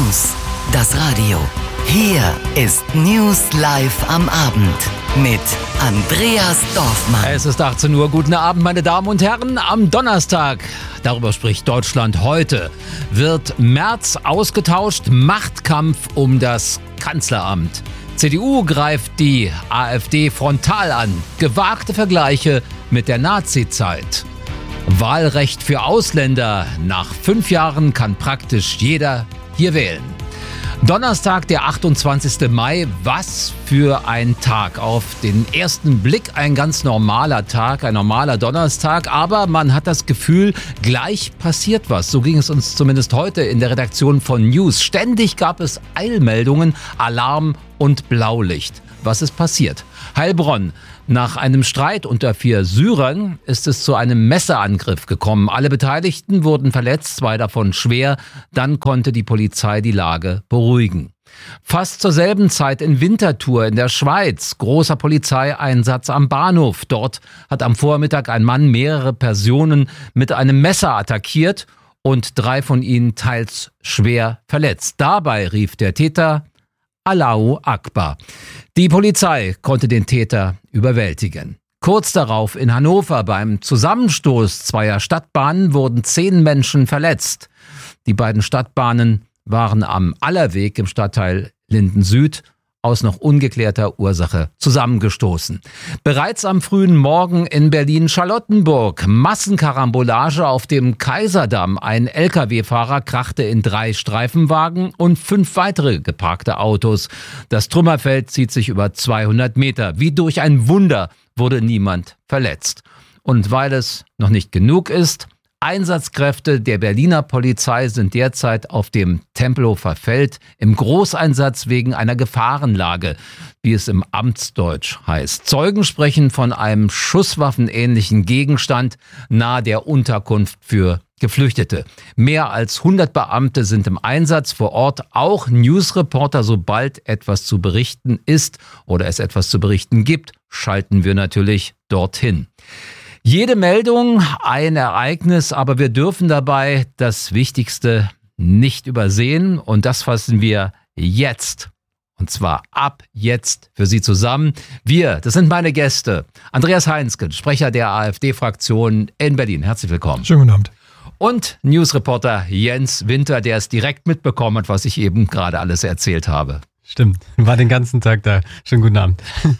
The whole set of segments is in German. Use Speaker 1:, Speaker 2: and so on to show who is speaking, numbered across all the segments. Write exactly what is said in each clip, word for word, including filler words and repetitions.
Speaker 1: News, das Radio. Hier ist News Live am Abend mit Andreas Dorfmann.
Speaker 2: Es ist achtzehn Uhr. Guten Abend, meine Damen und Herren. Am Donnerstag, darüber spricht Deutschland heute, wird Merz ausgetauscht. Machtkampf um das Kanzleramt. C D U greift die AfD frontal an. Gewagte Vergleiche mit der Nazi-Zeit. Wahlrecht für Ausländer. Nach fünf Jahren kann praktisch jeder hier wählen. Donnerstag, der achtundzwanzigster Mai. Was für ein Tag. Auf den ersten Blick ein ganz normaler Tag, ein normaler Donnerstag. Aber man hat das Gefühl, gleich passiert was. So ging es uns zumindest heute in der Redaktion von News. Ständig gab es Eilmeldungen, Alarm und Blaulicht. Was ist passiert? Heilbronn. Nach einem Streit unter vier Syrern ist es zu einem Messerangriff gekommen. Alle Beteiligten wurden verletzt, zwei davon schwer. Dann konnte die Polizei die Lage beruhigen. Fast zur selben Zeit in Winterthur in der Schweiz. Großer Polizeieinsatz am Bahnhof. Dort hat am Vormittag ein Mann mehrere Personen mit einem Messer attackiert und drei von ihnen teils schwer verletzt. Dabei rief der Täter Allahu Akbar. Die Polizei konnte den Täter überwältigen. Kurz darauf in Hannover beim Zusammenstoß zweier Stadtbahnen wurden zehn Menschen verletzt. Die beiden Stadtbahnen waren am Allerweg im Stadtteil Linden Süd aus noch ungeklärter Ursache zusammengestoßen. Bereits am frühen Morgen in Berlin-Charlottenburg. Massenkarambolage auf dem Kaiserdamm. Ein L K W-Fahrer krachte in drei Streifenwagen und fünf weitere geparkte Autos. Das Trümmerfeld zieht sich über zweihundert Meter. Wie durch ein Wunder wurde niemand verletzt. Und weil es noch nicht genug ist, Einsatzkräfte der Berliner Polizei sind derzeit auf dem Tempelhofer Feld im Großeinsatz wegen einer Gefahrenlage, wie es im Amtsdeutsch heißt. Zeugen sprechen von einem schusswaffenähnlichen Gegenstand nahe der Unterkunft für Geflüchtete. Mehr als hundert Beamte sind im Einsatz vor Ort, auch Newsreporter. Sobald etwas zu berichten ist oder es etwas zu berichten gibt, schalten wir natürlich dorthin. Jede Meldung, ein Ereignis, aber wir dürfen dabei das Wichtigste nicht übersehen und das fassen wir jetzt, und zwar ab jetzt für Sie zusammen. Wir, das sind meine Gäste. Andreas Heinsken, Sprecher der AfD-Fraktion in Berlin. Herzlich willkommen.
Speaker 3: Schönen guten Abend.
Speaker 2: Und Newsreporter Jens Winter, der es direkt mitbekommen hat, was ich eben gerade alles erzählt habe.
Speaker 3: Stimmt, war den ganzen Tag da. Schönen guten Abend.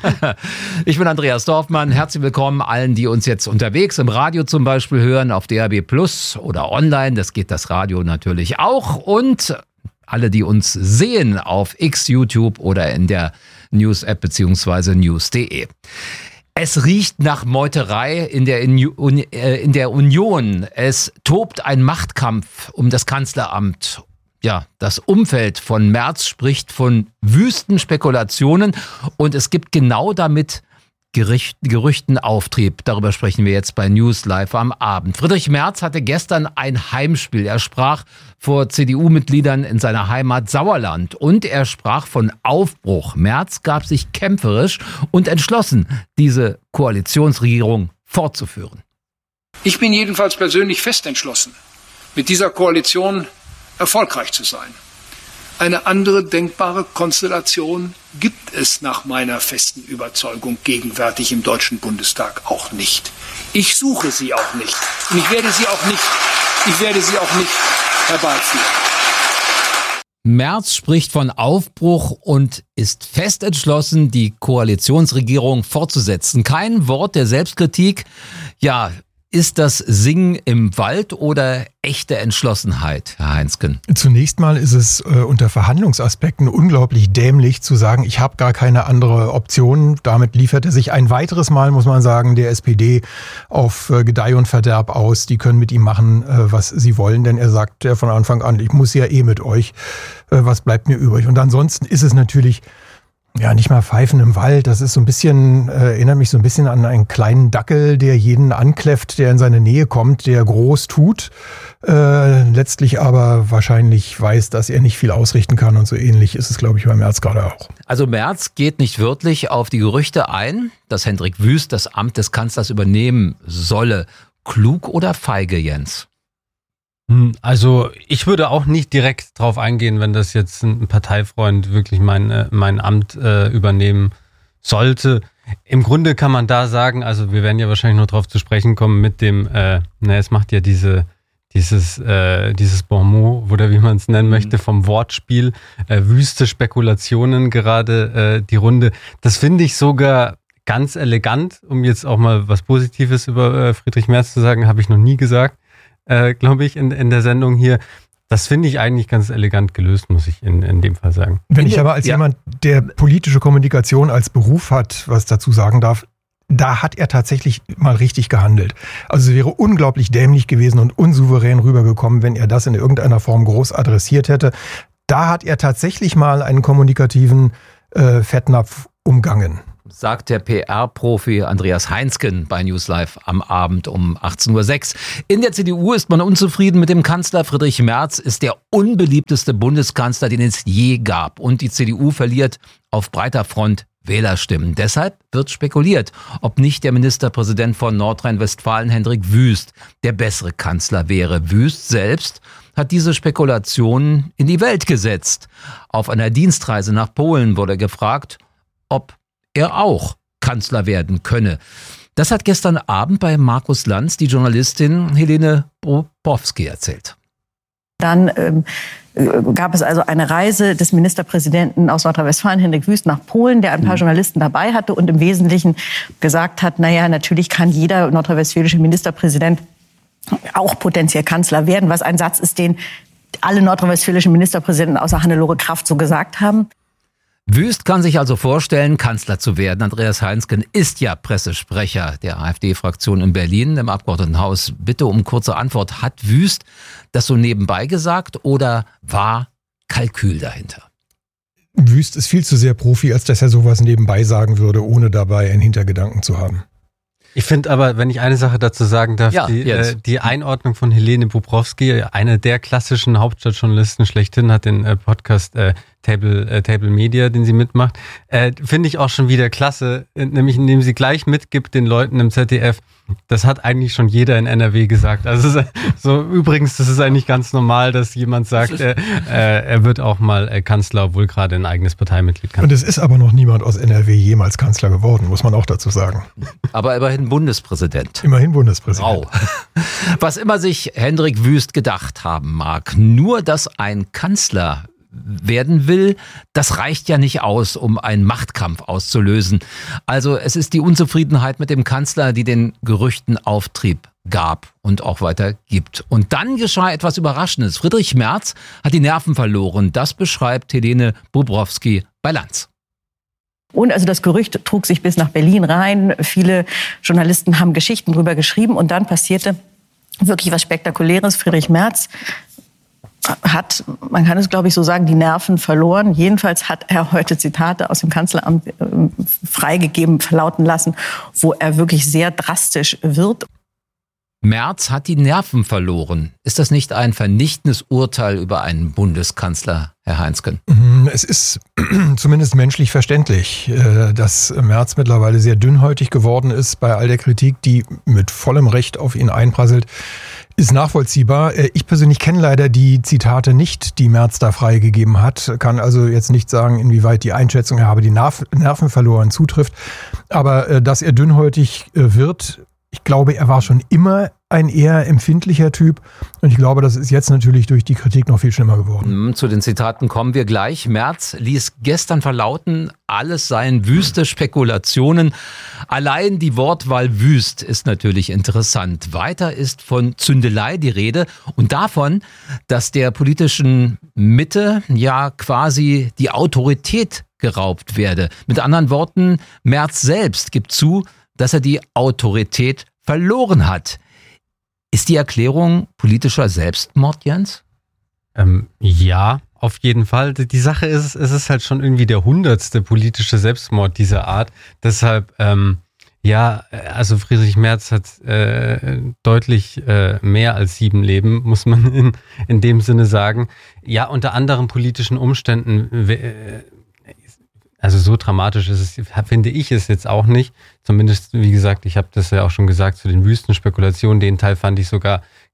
Speaker 2: Ich bin Andreas Dorfmann. Herzlich willkommen allen, die uns jetzt unterwegs im Radio zum Beispiel hören, auf D A B Plus oder online. Das geht das Radio natürlich auch. Und alle, die uns sehen auf X, YouTube oder in der News-App beziehungsweise news punkt de. Es riecht nach Meuterei in der, in der Union. Es tobt ein Machtkampf um das Kanzleramt. Ja, das Umfeld von Merz spricht von wüsten Spekulationen und es gibt genau damit Gericht, Gerüchten Auftrieb. Darüber sprechen wir jetzt bei News Live am Abend. Friedrich Merz hatte gestern ein Heimspiel. Er sprach vor C D U-Mitgliedern in seiner Heimat Sauerland und er sprach von Aufbruch. Merz gab sich kämpferisch und entschlossen, diese Koalitionsregierung fortzuführen.
Speaker 4: Ich bin jedenfalls persönlich fest entschlossen, mit dieser Koalition erfolgreich zu sein. Eine andere denkbare Konstellation gibt es nach meiner festen Überzeugung gegenwärtig im Deutschen Bundestag auch nicht. Ich suche sie auch nicht und ich werde sie auch nicht, ich werde sie auch nicht herbeiführen.
Speaker 2: Merz spricht von Aufbruch und ist fest entschlossen, die Koalitionsregierung fortzusetzen. Kein Wort der Selbstkritik. Ja, ist das Singen im Wald oder echte Entschlossenheit, Herr Heinsken?
Speaker 3: Zunächst mal ist es äh, unter Verhandlungsaspekten unglaublich dämlich zu sagen, ich habe gar keine andere Option. Damit liefert er sich ein weiteres Mal, muss man sagen, der S P D auf äh, Gedeih und Verderb aus. Die können mit ihm machen, äh, was sie wollen, denn er sagt ja von Anfang an, ich muss ja eh mit euch. Äh, was bleibt mir übrig? Und ansonsten ist es natürlich ja, nicht mal Pfeifen im Wald. Das ist so ein bisschen, äh, erinnert mich so ein bisschen an einen kleinen Dackel, der jeden ankläfft, der in seine Nähe kommt, der groß tut, äh, letztlich aber wahrscheinlich weiß, dass er nicht viel ausrichten kann und so ähnlich ist es, glaube ich, bei Merz gerade auch.
Speaker 2: Also Merz geht nicht wörtlich auf die Gerüchte ein, dass Hendrik Wüst das Amt des Kanzlers übernehmen solle. Klug oder feige, Jens?
Speaker 5: Also ich würde auch nicht direkt drauf eingehen, wenn das jetzt ein Parteifreund wirklich mein, mein Amt äh, übernehmen sollte. Im Grunde kann man da sagen, also wir werden ja wahrscheinlich noch drauf zu sprechen kommen mit dem, äh, na es macht ja diese dieses äh, dieses Bon mot, oder wie man es nennen möchte, vom Wortspiel, äh, wüste Spekulationen gerade äh, die Runde. Das finde ich sogar ganz elegant, um jetzt auch mal was Positives über äh, Friedrich Merz zu sagen, habe ich noch nie gesagt. Äh, glaube ich, in, in der Sendung hier. Das finde ich eigentlich ganz elegant gelöst, muss ich in, in dem Fall sagen.
Speaker 3: Wenn ich aber als ja. jemand, der politische Kommunikation als Beruf hat, was dazu sagen darf, da hat er tatsächlich mal richtig gehandelt. Also es wäre unglaublich dämlich gewesen und unsouverän rübergekommen, wenn er das in irgendeiner Form groß adressiert hätte. Da hat er tatsächlich mal einen kommunikativen äh, Fettnapf umgangen.
Speaker 2: Sagt der P R-Profi Andreas Heinsken bei News Live am Abend um achtzehn Uhr sechs. In der C D U ist man unzufrieden mit dem Kanzler. Friedrich Merz ist der unbeliebteste Bundeskanzler, den es je gab. Und die C D U verliert auf breiter Front Wählerstimmen. Deshalb wird spekuliert, ob nicht der Ministerpräsident von Nordrhein-Westfalen, Hendrik Wüst, der bessere Kanzler wäre. Wüst selbst hat diese Spekulationen in die Welt gesetzt. Auf einer Dienstreise nach Polen wurde gefragt, ob er auch Kanzler werden könne. Das hat gestern Abend bei Markus Lanz die Journalistin Helene Bobrowski erzählt.
Speaker 6: Dann ähm, gab es also eine Reise des Ministerpräsidenten aus Nordrhein-Westfalen, Hendrik Wüst, nach Polen, der ein paar Journalisten dabei hatte und im Wesentlichen gesagt hat, naja, natürlich kann jeder nordrhein-westfälische Ministerpräsident auch potenziell Kanzler werden, was ein Satz ist, den alle nordrhein-westfälischen Ministerpräsidenten außer Hannelore Kraft so gesagt haben.
Speaker 2: Wüst kann sich also vorstellen, Kanzler zu werden. Andreas Heinsken ist ja Pressesprecher der AfD-Fraktion in Berlin im Abgeordnetenhaus. Bitte um kurze Antwort. Hat Wüst das so nebenbei gesagt oder war Kalkül dahinter?
Speaker 3: Wüst ist viel zu sehr Profi, als dass er sowas nebenbei sagen würde, ohne dabei einen Hintergedanken zu haben.
Speaker 5: Ich finde aber, wenn ich eine Sache dazu sagen darf,
Speaker 2: ja,
Speaker 5: die, äh, die Einordnung von Helene Bobrowski, eine der klassischen Hauptstadtjournalisten schlechthin, hat den äh, Podcast äh, Table, äh, Table Media, den sie mitmacht, äh, finde ich auch schon wieder klasse, nämlich indem sie gleich mitgibt den Leuten im Z D F, das hat eigentlich schon jeder in N R W gesagt. Also so übrigens, das ist eigentlich ganz normal, dass jemand sagt, äh, äh, er wird auch mal äh, Kanzler, obwohl gerade ein eigenes Parteimitglied kann.
Speaker 3: Und es ist aber noch niemand aus N R W jemals Kanzler geworden, muss man auch dazu sagen.
Speaker 2: Aber immerhin Bundespräsident.
Speaker 3: Immerhin Bundespräsident.
Speaker 2: Wow. Was immer sich Hendrik Wüst gedacht haben mag, nur dass ein Kanzler werden will, das reicht ja nicht aus, um einen Machtkampf auszulösen. Also es ist die Unzufriedenheit mit dem Kanzler, die den Gerüchten Auftrieb gab und auch weiter gibt. Und dann geschah etwas Überraschendes. Friedrich Merz hat die Nerven verloren. Das beschreibt Helene Bobrowski bei Lanz.
Speaker 6: Und also das Gerücht trug sich bis nach Berlin rein. Viele Journalisten haben Geschichten drüber geschrieben. Und dann passierte wirklich was Spektakuläres. Friedrich Merz hat, man kann es glaube ich so sagen, die Nerven verloren. Jedenfalls hat er heute Zitate aus dem Kanzleramt äh, freigegeben, verlauten lassen, wo er wirklich sehr drastisch wird.
Speaker 2: Merz hat die Nerven verloren. Ist das nicht ein vernichtendes Urteil über einen Bundeskanzler, Herr Heinsken?
Speaker 3: Es ist zumindest menschlich verständlich, dass Merz mittlerweile sehr dünnhäutig geworden ist bei all der Kritik, die mit vollem Recht auf ihn einprasselt. Ist nachvollziehbar. Ich persönlich kenne leider die Zitate nicht, die Merz da freigegeben hat. Kann also jetzt nicht sagen, inwieweit die Einschätzung, er habe die Nerven verloren, zutrifft. Aber dass er dünnhäutig wird, ich glaube, er war schon immer ein eher empfindlicher Typ. Und ich glaube, das ist jetzt natürlich durch die Kritik noch viel schlimmer geworden.
Speaker 2: Zu den Zitaten kommen wir gleich. Merz ließ gestern verlauten, alles seien wüste Spekulationen. Allein die Wortwahl wüst ist natürlich interessant. Weiter ist von Zündelei die Rede und davon, dass der politischen Mitte ja quasi die Autorität geraubt werde. Mit anderen Worten, Merz selbst gibt zu, dass er die Autorität verloren hat. Ist die Erklärung politischer Selbstmord, Jens?
Speaker 5: Ähm, ja, auf jeden Fall. Die Sache ist, es ist halt schon irgendwie der hundertste politische Selbstmord dieser Art. Deshalb, ähm, ja, also Friedrich Merz hat äh, deutlich äh, mehr als sieben Leben, muss man in, in dem Sinne sagen. Ja, unter anderen politischen Umständen äh, Also so dramatisch ist es, finde ich es jetzt auch nicht. Zumindest, wie gesagt, ich habe das ja auch schon gesagt, zu den Wüstenspekulationen. Den Teil fand ich sogar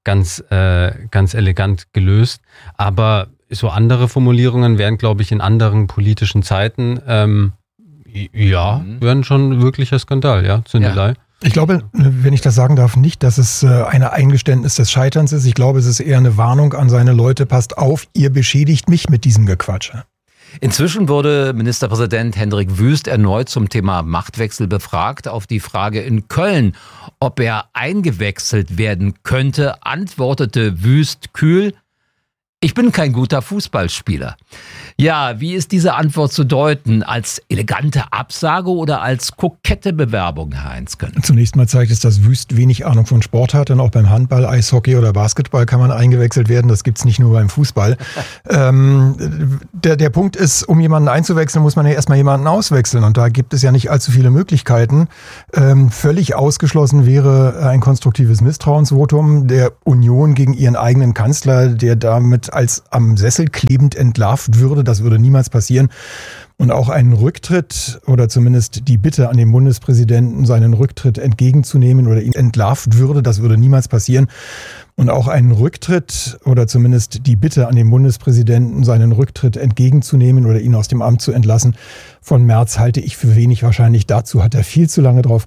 Speaker 5: ganz, äh, ganz elegant gelöst. Aber so andere Formulierungen wären, glaube ich, in anderen politischen Zeiten, ähm, ja, mhm. wären schon wirklicher Skandal, ja, Zündelei. Ja.
Speaker 3: Ich glaube, wenn ich das sagen darf, nicht, dass es ein Eingeständnis des Scheiterns ist. Ich glaube, es ist eher eine Warnung an seine Leute. Passt auf, ihr beschädigt mich mit diesem Gequatsche.
Speaker 2: Inzwischen wurde Ministerpräsident Hendrik Wüst erneut zum Thema Machtwechsel befragt. Auf die Frage in Köln, ob er eingewechselt werden könnte, antwortete Wüst kühl: Ich bin kein guter Fußballspieler. Ja, wie ist diese Antwort zu deuten? Als elegante Absage oder als kokette Bewerbung, Herr Heinzken?
Speaker 3: Zunächst mal zeigt es, dass Wüst wenig Ahnung von Sport hat. Denn auch beim Handball, Eishockey oder Basketball kann man eingewechselt werden. Das gibt's nicht nur beim Fußball. ähm, der, der Punkt ist, um jemanden einzuwechseln, muss man ja erstmal jemanden auswechseln. Und da gibt es ja nicht allzu viele Möglichkeiten. Ähm, völlig ausgeschlossen wäre ein konstruktives Misstrauensvotum der Union gegen ihren eigenen Kanzler, der damit als am Sessel klebend entlarvt würde. Das würde niemals passieren. Und auch einen Rücktritt oder zumindest die Bitte an den Bundespräsidenten, seinen Rücktritt entgegenzunehmen oder ihn entlarvt würde, das würde niemals passieren. Und auch einen Rücktritt oder zumindest die Bitte an den Bundespräsidenten, seinen Rücktritt entgegenzunehmen oder ihn aus dem Amt zu entlassen, von Merz halte ich für wenig wahrscheinlich. Dazu hat er viel zu lange drauf